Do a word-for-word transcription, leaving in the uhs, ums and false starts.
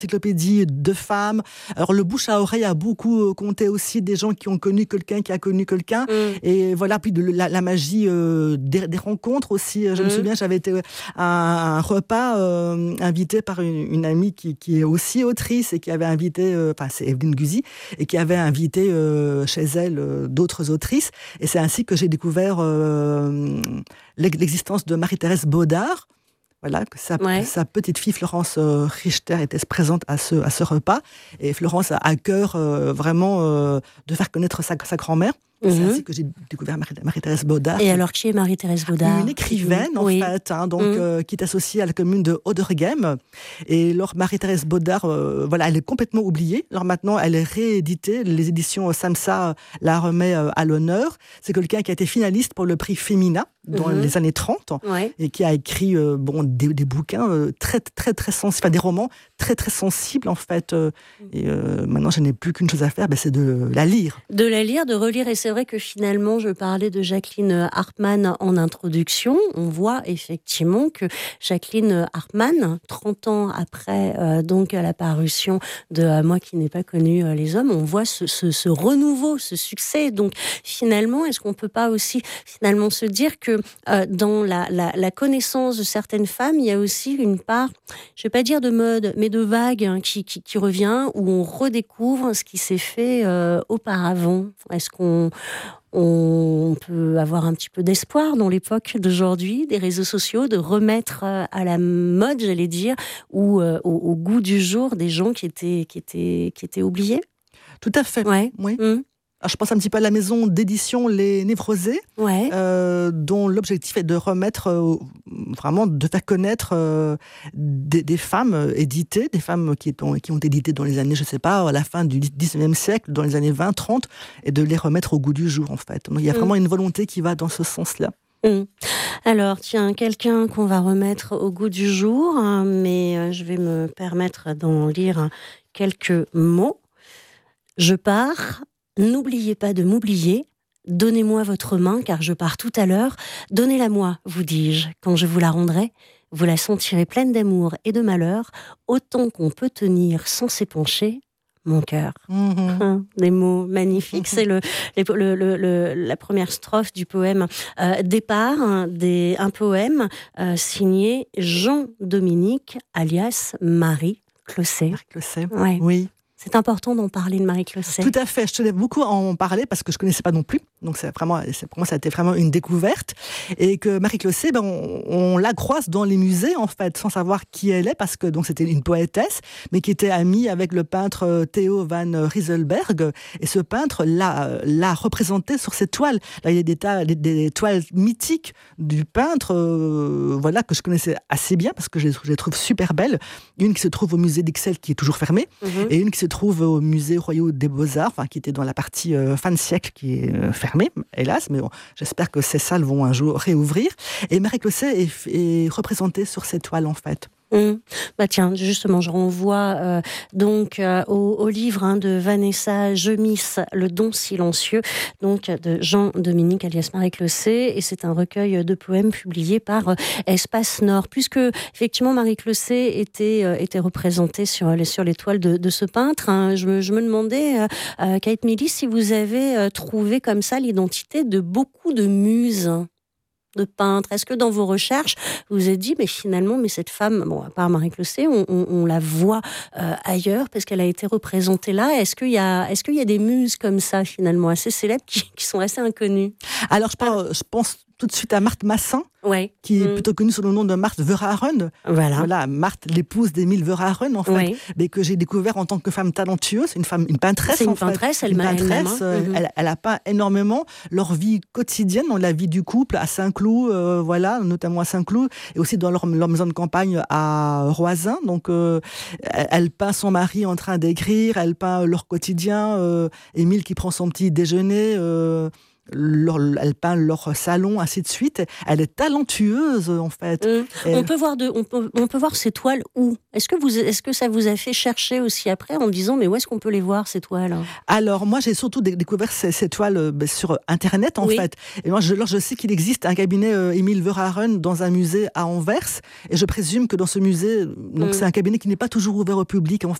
encyclopédie de femmes. Alors le bouche à oreille a beaucoup compté aussi des gens qui ont connu quelqu'un qui a connu quelqu'un. Mm. Et voilà, puis de la, la magie euh, des, des rencontres aussi. Je mm. me souviens, j'avais été à un repas euh, invité par une, une amie qui, qui est aussi autrice et qui avait invité, euh, enfin c'est Evelyne Guzzi, et qui avait invité euh, chez elle euh, d'autres autrices. Et c'est ainsi que j'ai découvert euh, l'existence de Marie-Thérèse Baudard. Voilà, que sa, ouais. sa petite fille Florence euh, Richter était présente à ce, à ce repas. Et Florence a à cœur euh, vraiment euh, de faire connaître sa, sa grand-mère. Mm-hmm. C'est ainsi que j'ai découvert Marie- Marie-Thérèse Baudard. Et alors, qui est Marie-Thérèse Baudard ? Une écrivaine, en oui. fait, hein, donc, mm. euh, qui est associée à la commune de Auderghem. Et alors, Marie-Thérèse Baudard, euh, voilà, elle est complètement oubliée. Alors maintenant, elle est rééditée. Les éditions Samsa la remet euh, à l'honneur. C'est quelqu'un qui a été finaliste pour le prix Femina dans mm-hmm. les années trente ouais. et qui a écrit euh, bon, des, des bouquins euh, très, très, très sensibles, enfin des romans très, très sensibles, en fait. Euh, et euh, maintenant, je n'ai plus qu'une chose à faire, ben, c'est de la lire. De la lire, de relire. Et c'est vrai que finalement, je parlais de Jacqueline Hartmann en introduction. On voit effectivement que Jacqueline Hartmann, trente ans après euh, donc la parution de euh, Moi qui n'ai pas connu euh, les hommes, on voit ce, ce, ce renouveau, ce succès. Donc finalement, est-ce qu'on ne peut pas aussi finalement se dire que euh, dans la, la, la connaissance de certaines femmes, il y a aussi une part, je ne vais pas dire de mode, mais de vague hein, qui, qui, qui revient, où on redécouvre ce qui s'est fait euh, auparavant. Est-ce qu'on on peut avoir un petit peu d'espoir dans l'époque d'aujourd'hui, des réseaux sociaux, de remettre à la mode, j'allais dire, ou euh, au, au goût du jour des gens qui étaient, qui étaient, qui étaient oubliés ? Tout à fait, ouais. oui. Mmh. Alors, je pense un petit peu à la maison d'édition Les Névrosés, ouais. euh, dont l'objectif est de remettre, euh, vraiment de faire connaître euh, des, des femmes éditées, des femmes qui ont, qui ont été éditées dans les années, je ne sais pas, à la fin du dix-neuvième siècle, dans les années vingt trente, et de les remettre au goût du jour, en fait. Donc, il y a mmh. vraiment une volonté qui va dans ce sens-là. Mmh. Alors, tiens, quelqu'un qu'on va remettre au goût du jour, hein, mais euh, je vais me permettre d'en lire quelques mots. Je pars... N'oubliez pas de m'oublier, donnez-moi votre main car je pars tout à l'heure, donnez-la moi, vous dis-je, quand je vous la rendrai, vous la sentirez pleine d'amour et de malheur, autant qu'on peut tenir sans s'épancher mon cœur. Mmh. Hein, des mots magnifiques, c'est le, le, le, le, la première strophe du poème euh, Départ, hein, des, un poème euh, signé Jean-Dominique alias Marie Closset. Marie Closset, ouais. oui. C'est important d'en parler de Marie Closset. Tout à fait, je tenais beaucoup à en parler parce que je ne connaissais pas non plus. Donc c'est vraiment, c'est, pour moi, ça a été vraiment une découverte. Et que Marie Closset, ben, on, on la croise dans les musées, en fait, sans savoir qui elle est, parce que donc, c'était une poétesse, mais qui était amie avec le peintre Theo van Rieselberg. Et ce peintre l'a, l'a représentée sur ses toiles. Là, il y a des, tas, des, des toiles mythiques du peintre, euh, voilà, que je connaissais assez bien, parce que je, je les trouve super belles. Une qui se trouve au musée d'Ixelles, qui est toujours fermée, mm-hmm. et une qui se trouve au musée Royal des Beaux-Arts, enfin, qui était dans la partie euh, fin de siècle, qui est euh, fermée, hélas, mais bon, j'espère que ces salles vont un jour réouvrir. Et Marie Closset est, est représentée sur ces toiles, en fait. Mmh. Bah tiens, justement, je renvoie euh, donc euh, au, au livre hein, de Vanessa Gemis, Le don silencieux, donc de Jean-Dominique alias Marie Closset, et c'est un recueil de poèmes publié par euh, Espace Nord. Puisque effectivement Marie Closset était euh, était représentée sur les sur les toiles de, de ce peintre, hein, je me je me demandais, euh, euh, Kate Milly, si vous avez euh, trouvé comme ça l'identité de beaucoup de muses de peintres. Est-ce que dans vos recherches, vous vous êtes dit, mais finalement, mais cette femme, bon, à part Marie Closset, on, on, on la voit euh, ailleurs parce qu'elle a été représentée là. Est-ce qu'il y a, est-ce qu'il y a des muses comme ça, finalement, assez célèbres qui, qui sont assez inconnues ? Alors, je pense, je pense tout de suite à Marthe Massin, ouais. qui est mmh. plutôt connue sous le nom de Marthe Verhaeren. Voilà. Voilà, Marthe, l'épouse d'Émile Verhaeren, en fait, oui. mais que j'ai découvert en tant que femme talentueuse, une femme, une peintresse, C'est une en fait. peintresse, elle une m'a peintresse, elle, euh, mmh. elle, elle a peint énormément leur vie quotidienne, dans la vie du couple à Saint-Cloud, euh, voilà, notamment à Saint-Cloud, et aussi dans leur, leur maison de campagne à Roisin. Donc, euh, elle, elle peint son mari en train d'écrire, elle peint leur quotidien, euh, Émile qui prend son petit déjeuner, euh, leur, elle peint leur salon, ainsi de suite. Elle est talentueuse, en fait. Mmh. Elle... On peut voir de, on peut, on peut voir ces toiles où ? Est-ce que vous, est-ce que ça vous a fait chercher aussi après en disant mais où est-ce qu'on peut les voir ces toiles ? Alors moi j'ai surtout découvert ces, ces toiles sur Internet en oui. fait. Et moi je, alors, je sais qu'il existe un cabinet euh, Émile Verhaeren dans un musée à Anvers et je présume que dans ce musée donc mmh. c'est un cabinet qui n'est pas toujours ouvert au public en